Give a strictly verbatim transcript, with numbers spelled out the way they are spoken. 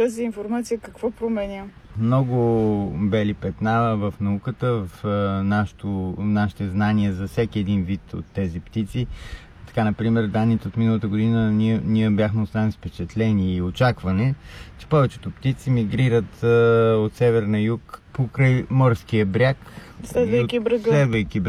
тази информация какво променя? Много бели петна в науката, в нашото, нашите знания за всеки един вид от тези птици. Така, например, данните от миналата година ние, ние бяхме останали с впечатление и очакване, че повечето птици мигрират а, от север на юг покрай морския бряг, следвайки брега. Следвайки